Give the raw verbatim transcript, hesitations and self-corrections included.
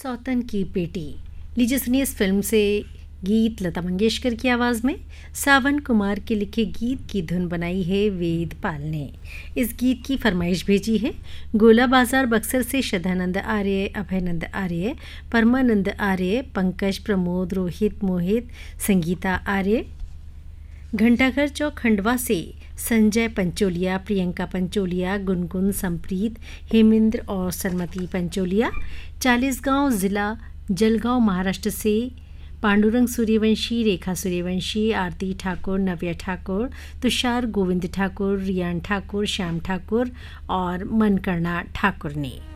सौतन की बेटी। लीजिए सुनिए इस फिल्म से गीत लता मंगेशकर की आवाज़ में। सावन कुमार के लिखे गीत की धुन बनाई है वेद पाल ने। इस गीत की फरमाइश भेजी है गोला बाजार बक्सर से श्रद्धानंद आर्य, अभयनंद आर्य, परमानंद आर्य, पंकज, प्रमोद, रोहित, मोहित, संगीता आर्य। घंटाघर चौक खंडवा से संजय पंचोलिया, प्रियंका पंचोलिया, गुनगुन, संप्रीत, हेमेंद्र और सरमती पंचोलिया। चालीसगांव ज़िला जलगांव महाराष्ट्र से पांडुरंग सूर्यवंशी, रेखा सूर्यवंशी, आरती ठाकुर, नव्या ठाकुर, तुषार गोविंद ठाकुर, रियान ठाकुर, श्याम ठाकुर और मनकर्णा ठाकुर ने।